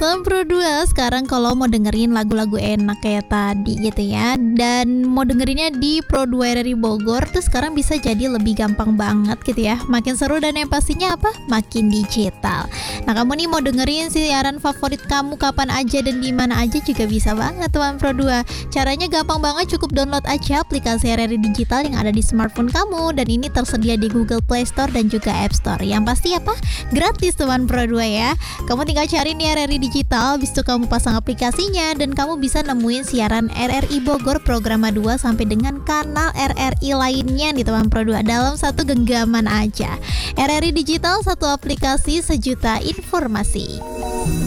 Teman Pro 2 sekarang kalau mau dengerin lagu-lagu enak kayak tadi gitu ya, dan mau dengerinnya di Pro 2 RRI Bogor tuh sekarang bisa jadi lebih gampang banget gitu ya. Makin seru dan yang pastinya apa? Makin digital. Nah, kamu nih mau dengerin siaran favorit kamu kapan aja dan di mana aja juga bisa banget teman Pro 2. Caranya gampang banget, cukup download aja aplikasi RRI Digital yang ada di smartphone kamu, dan ini tersedia di Google Play Store dan juga App Store. Yang pasti apa? Gratis teman Pro 2 ya. Kamu tinggal cari nih RRI Digital, habis itu kamu pasang aplikasinya dan kamu bisa nemuin siaran RRI Bogor Programa 2 sampai dengan kanal RRI lainnya nih teman Pro 2 dalam satu genggaman aja. RRI Digital, satu aplikasi sejuta informasi.